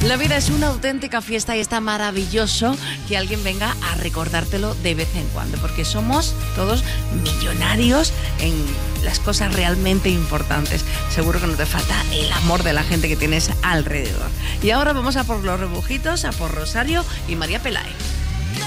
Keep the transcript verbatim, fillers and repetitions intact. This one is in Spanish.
La vida es una auténtica fiesta y está maravilloso que alguien venga a recordártelo de vez en cuando, porque somos todos millonarios en las cosas realmente importantes. Seguro que no te falta el amor de la gente que tienes alrededor. Y ahora vamos a por los rebujitos, a por Rosario y María Pelae.